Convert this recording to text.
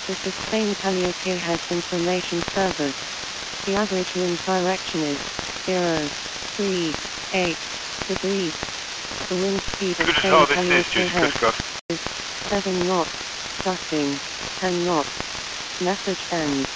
This is Spain Calliope Heads Information Service. The average wind direction is 038 degrees. The wind speed at Spain Calliope Heads is 7 knots, gusting 10 knots. Message ends.